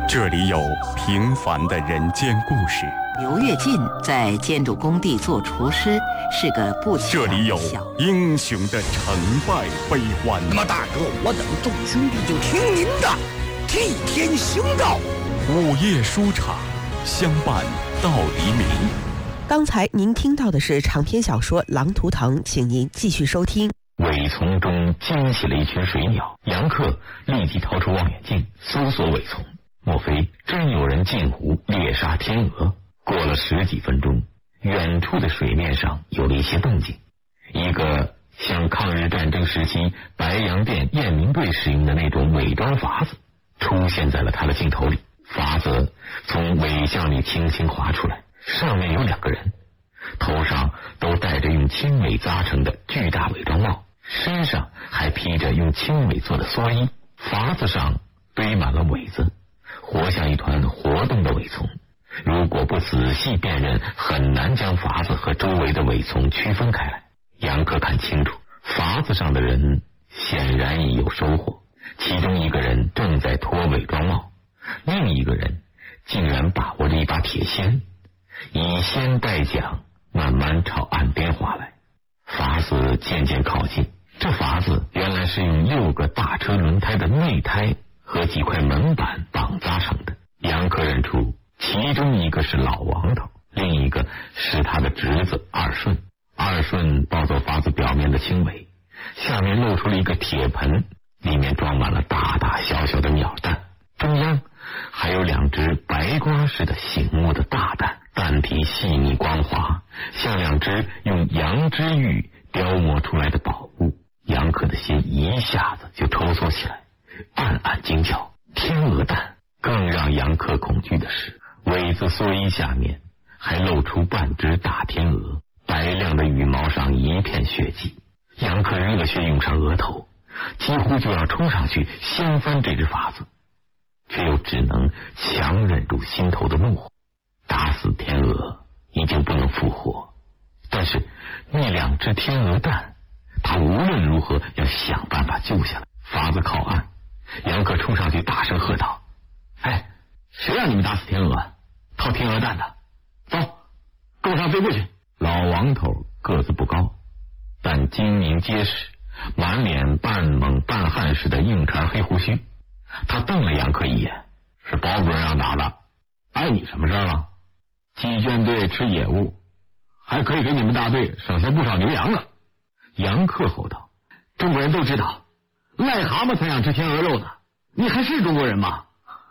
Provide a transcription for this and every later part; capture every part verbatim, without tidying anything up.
这里有平凡的人间故事。 刘跃进在建筑工地做厨师，是个不起眼的小。 这里有英雄的成败悲欢。 那么大哥，我等众兄弟就听您的，替天行道。 午夜书场，相伴到黎明。 刚才您听到的是长篇小说《狼图腾》，请您继续收听。 尾丛中惊起了一群水鸟，杨克立即掏出望远镜搜索尾丛，莫非真有人进湖猎杀天鹅？过了十几分钟，远处的水面上有了一些动静，一个像抗日战争时期白洋淀验明队使用的那种伪装筏子出现在了他的镜头里。筏子从尾箱里轻轻滑出来，上面有两个人，头上都戴着用青尾扎成的巨大伪装帽，身上还披着用青尾做的蓑衣。筏子上堆满了苇子，活像一团活动的苇丛。如果不仔细辨认，很难将筏子和周围的苇丛区分开来。杨克看清楚，筏子上的人显然已有收获，其中一个人正在脱伪装帽，另一个人竟然把握着一把铁锨，以锨代桨，慢慢朝岸边划来。筏子渐渐靠近，这筏子原来是用六个大车轮胎的内胎和几块门板绑扎成的。杨克认出其中一个是老王头，另一个是他的侄子二顺。二顺抱走筏子表面的青尾，下面露出了一个铁盆，里面装满了大大小小的鸟蛋，中央还有两只白瓜似的醒目的大蛋，蛋体细腻光滑，像两只用羊脂玉雕磨出来的宝物。杨克的心一下子就抽缩起来，暗暗惊叫。天鹅蛋。更让杨克恐惧的是，尾子蓑衣下面还露出半只大天鹅，白亮的羽毛上一片血迹。杨克热血涌上额头，几乎就要冲上去掀翻这只筏子，却又只能强忍住心头的怒火。打死天鹅已经不能复活，但是那两只天鹅蛋，他无论如何要想办法救下来。筏子靠岸，杨克冲上去大声喝道：哎，谁让你们打死天鹅，掏天鹅蛋的？走，跟我上飞过去。老王头个子不高，但精明结实，满脸半猛半汉似的硬茬黑胡须。他瞪了杨克一眼：是包主任让打的，碍你什么事了？鸡圈队吃野物，还可以给你们大队省下不少牛羊呢。杨克吼道：中国人都知道，癞蛤蟆才想吃天鹅肉呢，你还是中国人吗？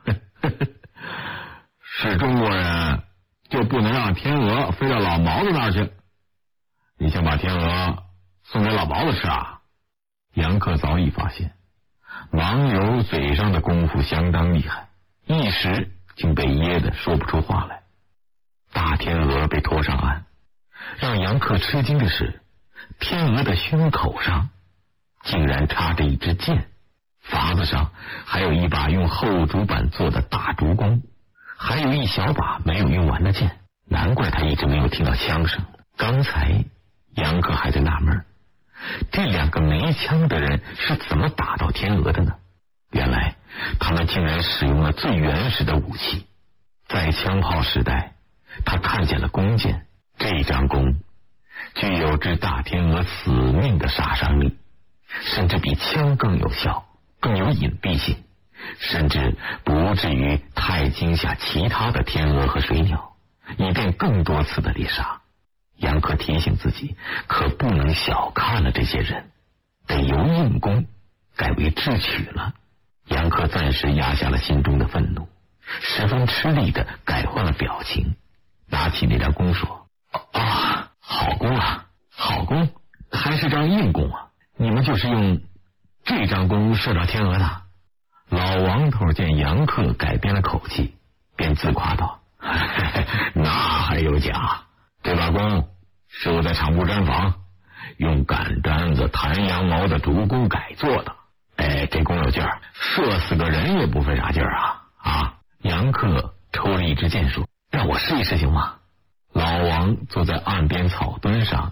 是中国人就不能让天鹅飞到老毛子那儿去？你想把天鹅送给老毛子吃啊？杨克早已发现王游嘴上的功夫相当厉害，一时竟被噎得说不出话来。大天鹅被拖上岸，让杨克吃惊的是，天鹅的胸口上竟然插着一支箭，筏子上还有一把用厚竹板做的大竹弓，还有一小把没有用完的箭，难怪他一直没有听到枪声。刚才杨克还在纳闷，这两个没枪的人是怎么打到天鹅的呢？原来他们竟然使用了最原始的武器。在枪炮时代，他看见了弓箭，这张弓具有致大天鹅死命的杀伤力，甚至比枪更有效，更有隐蔽性，甚至不至于太惊吓其他的天鹅和水鸟，以便更多次的猎杀。杨克提醒自己，可不能小看了这些人，得由硬攻改为智取了。杨克暂时压下了心中的愤怒，十分吃力的改换了表情，拿起那张弓说：啊，好弓啊，好弓，还是张硬弓啊，你们就是用这张弓射到天鹅的？老王头见杨克改变了口气，便自夸道：那还有假，这把弓是我在厂部毡房用杆毡子、弹羊毛的竹弓改做的。哎，这弓有劲儿，射死个人也不费啥劲儿啊！啊！杨克抽了一支箭说：让我试一试行吗？老王坐在岸边草墩上